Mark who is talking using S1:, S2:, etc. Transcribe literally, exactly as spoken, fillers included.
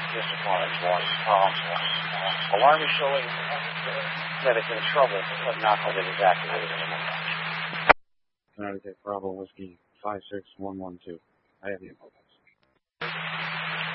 S1: Disappointed one. Problems one. Alarm is showing that it's in trouble, but not that it is activated anymore.
S2: Connecticut Bravo Whiskey five six one one two. I have you.